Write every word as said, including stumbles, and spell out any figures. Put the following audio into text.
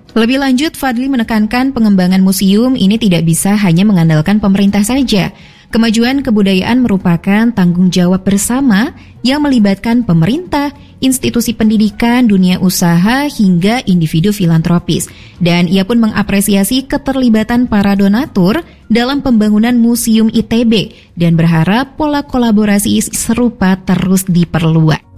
Lebih lanjut, Fadli menekankan pengembangan museum ini tidak bisa hanya mengandalkan pemerintah saja. Kemajuan kebudayaan merupakan tanggung jawab bersama yang melibatkan pemerintah, institusi pendidikan, dunia usaha, hingga individu filantropis. Dan ia pun mengapresiasi keterlibatan para donatur dalam pembangunan Museum I T B dan berharap pola kolaborasi serupa terus diperluas.